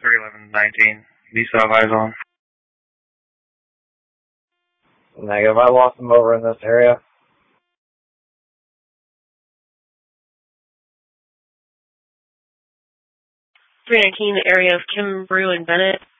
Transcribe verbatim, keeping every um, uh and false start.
three eleven nineteen. Do you still have eyes on? Negative. I lost them over in this area. three nineteen, the area of Kimbrew and Bennett.